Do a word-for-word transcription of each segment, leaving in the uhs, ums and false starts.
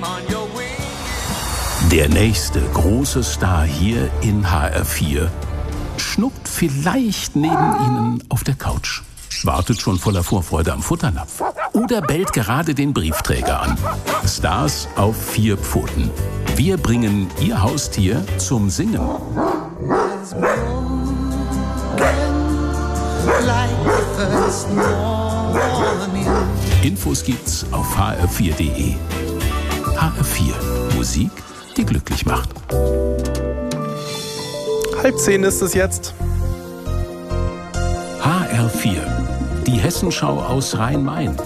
Der nächste große Star hier in H R vier schnuppt vielleicht neben Ihnen auf der Couch, wartet schon voller Vorfreude am Futternapf oder bellt gerade den Briefträger an. Stars auf vier Pfoten. Wir bringen Ihr Haustier zum Singen. Infos gibt's auf h r vier punkt d e. H R vier. Musik, die glücklich macht. Halb zehn ist es jetzt. H R vier. Die Hessenschau aus Rhein-Main.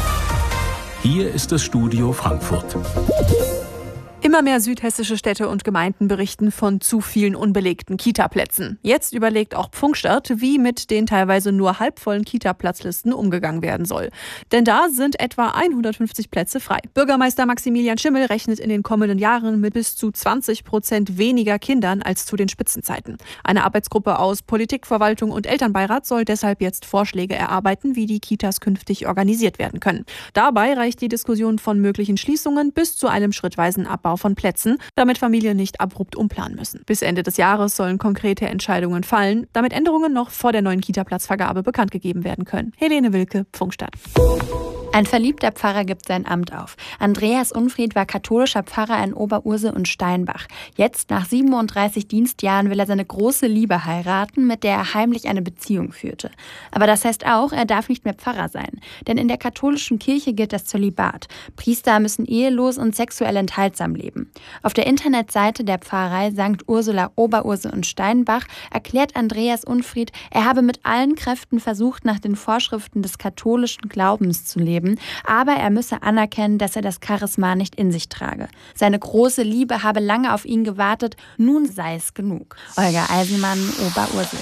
Hier ist das Studio Frankfurt. Immer mehr südhessische Städte und Gemeinden berichten von zu vielen unbelegten Kita-Plätzen. Jetzt überlegt auch Pfungstadt, wie mit den teilweise nur halbvollen Kita-Platzlisten umgegangen werden soll. Denn da sind etwa hundertfünfzig Plätze frei. Bürgermeister Maximilian Schimmel rechnet in den kommenden Jahren mit bis zu zwanzig Prozent weniger Kindern als zu den Spitzenzeiten. Eine Arbeitsgruppe aus Politik, Verwaltung und Elternbeirat soll deshalb jetzt Vorschläge erarbeiten, wie die Kitas künftig organisiert werden können. Dabei reicht die Diskussion von möglichen Schließungen bis zu einem schrittweisen Abbau von Plätzen, damit Familien nicht abrupt umplanen müssen. Bis Ende des Jahres sollen konkrete Entscheidungen fallen, damit Änderungen noch vor der neuen Kita-Platzvergabe bekannt gegeben werden können. Helene Wilke, Pfungstadt. Ein verliebter Pfarrer gibt sein Amt auf. Andreas Unfried war katholischer Pfarrer in Oberursel und Steinbach. Jetzt, nach siebenunddreißig Dienstjahren, will er seine große Liebe heiraten, mit der er heimlich eine Beziehung führte. Aber das heißt auch, er darf nicht mehr Pfarrer sein. Denn in der katholischen Kirche gilt das Zölibat. Priester müssen ehelos und sexuell enthaltsam leben. Auf der Internetseite der Pfarrei Sankt Ursula Oberursel und Steinbach erklärt Andreas Unfried, er habe mit allen Kräften versucht, nach den Vorschriften des katholischen Glaubens zu leben. Aber er müsse anerkennen, dass er das Charisma nicht in sich trage. Seine große Liebe habe lange auf ihn gewartet, nun sei es genug. Olga Eisenmann, Oberursel.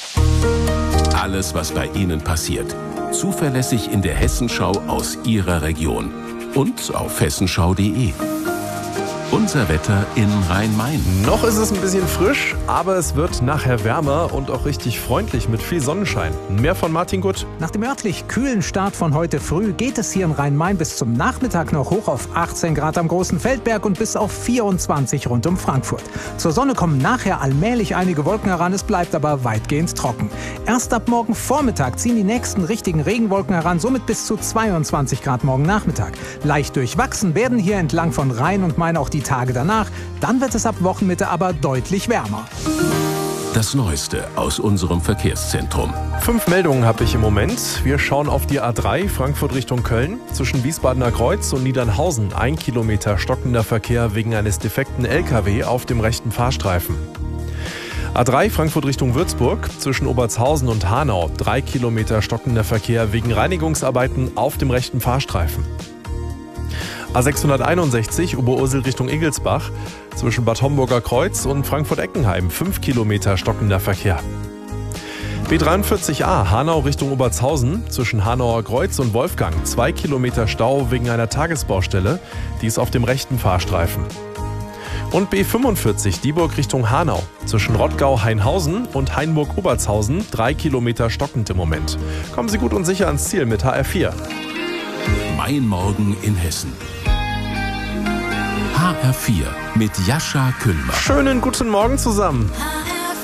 Alles, was bei Ihnen passiert, zuverlässig in der Hessenschau aus Ihrer Region und auf hessenschau punkt d e. Unser Wetter in Rhein-Main. Noch ist es ein bisschen frisch, aber es wird nachher wärmer und auch richtig freundlich mit viel Sonnenschein. Mehr von Martin Gutt. Nach dem örtlich kühlen Start von heute früh geht es hier in Rhein-Main bis zum Nachmittag noch hoch auf achtzehn Grad am Großen Feldberg und bis auf vierundzwanzig rund um Frankfurt. Zur Sonne kommen nachher allmählich einige Wolken heran, es bleibt aber weitgehend trocken. Erst ab morgen Vormittag ziehen die nächsten richtigen Regenwolken heran, somit bis zu zweiundzwanzig Grad morgen Nachmittag. Leicht durchwachsen werden hier entlang von Rhein und Main auch die Tage danach, dann wird es ab Wochenmitte aber deutlich wärmer. Das Neueste aus unserem Verkehrszentrum. Fünf Meldungen habe ich im Moment. Wir schauen auf die A drei, Frankfurt Richtung Köln. Zwischen Wiesbadener Kreuz und Niedernhausen ein Kilometer stockender Verkehr wegen eines defekten L K W auf dem rechten Fahrstreifen. A drei, Frankfurt Richtung Würzburg. Zwischen Obertshausen und Hanau drei Kilometer stockender Verkehr wegen Reinigungsarbeiten auf dem rechten Fahrstreifen. A sechshunderteinundsechzig, Oberursel Richtung Igelsbach, zwischen Bad Homburger Kreuz und Frankfurt-Eckenheim, fünf Kilometer stockender Verkehr. B dreiundvierzig a, Hanau Richtung Obertshausen, zwischen Hanauer Kreuz und Wolfgang, zwei Kilometer Stau wegen einer Tagesbaustelle, die ist auf dem rechten Fahrstreifen. Und B fünfundvierzig, Dieburg Richtung Hanau, zwischen Rottgau-Hainhausen und Hainburg-Obertshausen, drei Kilometer stockend im Moment. Kommen Sie gut und sicher ans Ziel mit H R vier. Mein Morgen in Hessen. H R vier mit Jascha Kühlmann. Schönen guten Morgen zusammen. H R